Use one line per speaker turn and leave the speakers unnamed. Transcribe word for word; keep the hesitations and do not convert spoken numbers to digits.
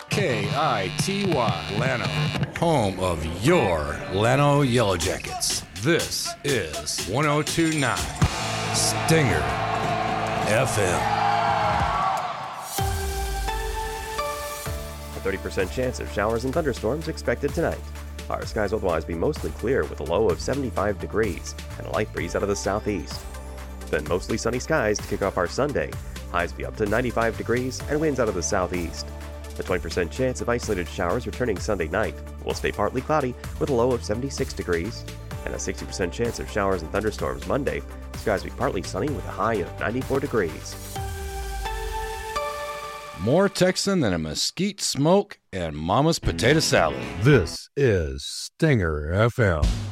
K I T Y, Llano, home of your Llano Yellow Jackets. This is one oh two point nine Stinger F M.
A thirty percent chance of showers and thunderstorms expected tonight. Our skies will otherwise be mostly clear with a low of seventy-five degrees and a light breeze out of the southeast. Then mostly sunny skies to kick off our Sunday. Highs be up to ninety-five degrees and winds out of the southeast. A twenty percent chance of isolated showers returning Sunday night. Will stay partly cloudy with a low of seventy-six degrees. And a sixty percent chance of showers and thunderstorms Monday. Skies be partly sunny with a high of ninety-four degrees.
More Texan than a mesquite smoke and Mama's potato salad.
This is Stinger F M.